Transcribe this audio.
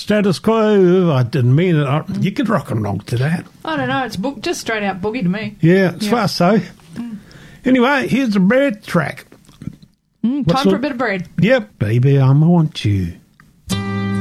status quo. I didn't mean it. You could rock and roll to that. I don't know. It's just straight out boogie to me. Yeah, it's fast so. Anyway, here's the bread track. Time for a bit of bread. Yep, baby, I want you.